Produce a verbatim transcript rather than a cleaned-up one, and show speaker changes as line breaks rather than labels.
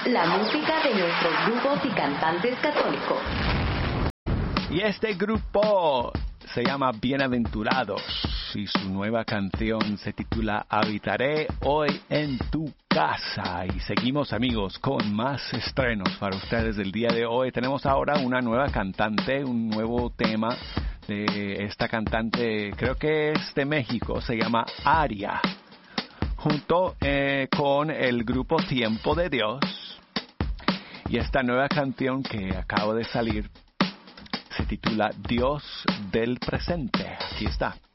la música de nuestros grupos y cantantes católicos.
Y este grupo se llama Bienaventurados y su nueva canción se titula Habitaré hoy en tu casa. Y seguimos, amigos, con más estrenos para ustedes el día de hoy. Tenemos ahora una nueva cantante, un nuevo tema de esta cantante, creo que es de México, se llama Aria, junto eh, con el grupo Tiempo de Dios. Y esta nueva canción que acaba de salir se titula Dios del presente. Aquí está.